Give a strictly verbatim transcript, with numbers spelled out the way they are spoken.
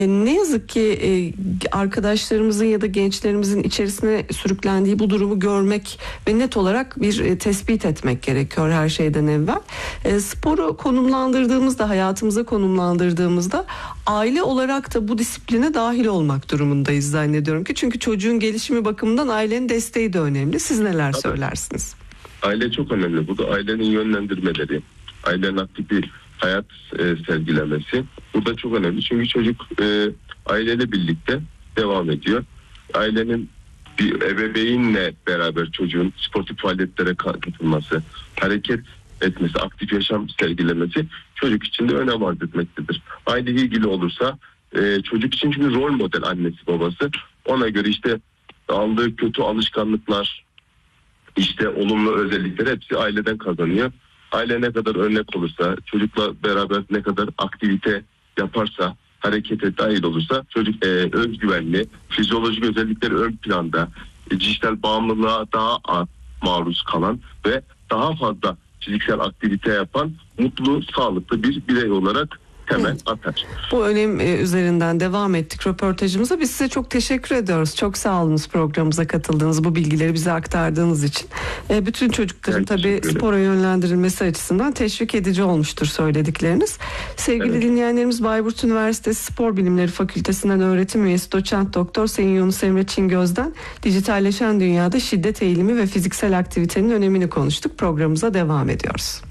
Ne yazık ki arkadaşlarımızın ya da gençlerimizin içerisine sürüklendiği bu durumu görmek ve net olarak bir tespit etmek gerekiyor her şeyden evvel. Sporu konumlandırdığımızda, hayatımıza konumlandırdığımızda aile olarak da bu disipline dahil olmak durumundayız zannediyorum ki. Çünkü çocuğun gelişimi bakımından ailenin desteği de önemli. Siz neler Tabii. söylersiniz? Aile çok önemli. Bu da ailenin yönlendirmeleri, ailenin aktif bir hayat e, sergilemesi. Bu da çok önemli. Çünkü çocuk e, aileyle birlikte devam ediyor. Ailenin bir ebeveynle beraber çocuğun sportif faaliyetlere katılması, hareket etmesi, aktif yaşam sergilemesi çocuk için de önem arz etmektedir. Aile ilgili olursa e, çocuk için çünkü rol model annesi babası. Ona göre işte aldığı kötü alışkanlıklar, işte olumlu özellikler hepsi aileden kazanıyor. Aile ne kadar örnek olursa, çocukla beraber ne kadar aktivite yaparsa, harekete dahil olursa çocuk e, özgüvenli, fizyolojik özellikleri ön planda, e, dijital bağımlılığa daha az maruz kalan ve daha fazla fiziksel aktivite yapan mutlu, sağlıklı bir birey olarak temel atar. Bu önem üzerinden devam ettik röportajımıza. Biz size çok teşekkür ediyoruz. Çok sağ olunuz programımıza katıldığınız, bu bilgileri bize aktardığınız için. Bütün çocukların tabii spora yönlendirilmesi açısından teşvik edici olmuştur söyledikleriniz. Sevgili evet. dinleyenlerimiz, Bayburt Üniversitesi Spor Bilimleri Fakültesinden öğretim üyesi doçent doktor Sayın Yunus Emre Çingöz'den dijitalleşen dünyada şiddet eğilimi ve fiziksel aktivitenin önemini konuştuk. Programımıza devam ediyoruz.